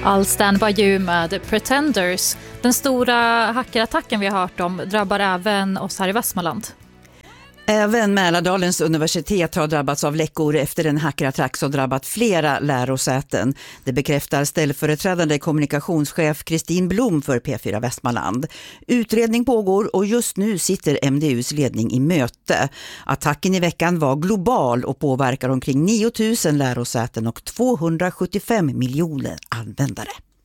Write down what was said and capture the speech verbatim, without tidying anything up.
All Stand By You med Pretenders. Den stora hackerattacken vi har hört om drabbar även oss här i Västmanland. Även Mälardalens universitet har drabbats av läckor efter en hackerattack som drabbat flera lärosäten. Det bekräftar ställföreträdande kommunikationschef Kristin Blom för P fyra Västmanland. Utredning pågår och just nu sitter M D U:s ledning i möte. Attacken i veckan var global och påverkar omkring nio tusen lärosäten och tvåhundrasjuttiofem miljoner användare.